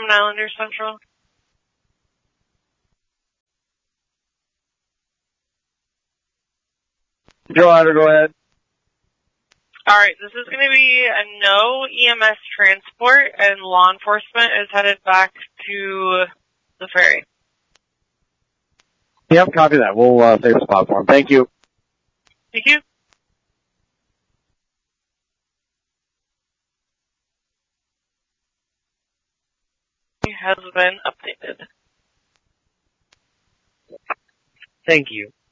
Norman Islander Central. Joe Otter, go ahead. Alright, this is going to be a no EMS transport, and law enforcement is headed back to the ferry. Yep, copy that. We'll save a spot for him. Thank you. Thank you. Has been updated. Thank you.